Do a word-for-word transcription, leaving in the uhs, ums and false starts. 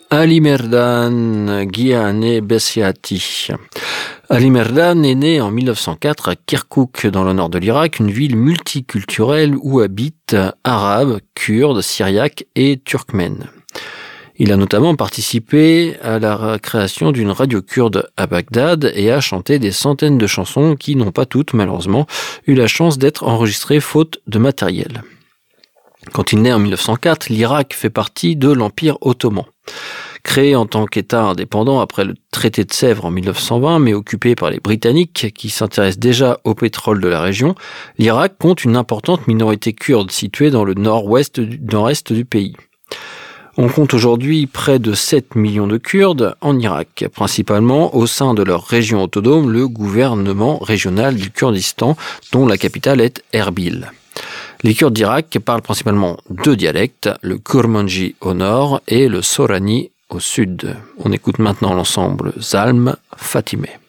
Ali Merdan Ghiane Bessiati. Ali Merdan est né en mille neuf cent quatre à Kirkouk, dans le nord de l'Irak, une ville multiculturelle où habitent arabes, kurdes, syriaques et turkmènes. Il a notamment participé à la création d'une radio kurde à Bagdad et a chanté des centaines de chansons qui n'ont pas toutes, malheureusement, eu la chance d'être enregistrées faute de matériel. Quand il naît en mille neuf cent quatre, l'Irak fait partie de l'Empire ottoman. Créé en tant qu'État indépendant après le traité de Sèvres en mille neuf cent vingt, mais occupé par les Britanniques qui s'intéressent déjà au pétrole de la région, l'Irak compte une importante minorité kurde située dans le nord-ouest du, nord-est du pays. On compte aujourd'hui près de sept millions de Kurdes en Irak, principalement au sein de leur région autonome, le gouvernement régional du Kurdistan, dont la capitale est Erbil. Les Kurdes d'Irak parlent principalement deux dialectes, le Kurmanji au nord et le Sorani au sud. On écoute maintenant l'ensemble Zalm Fatimeh.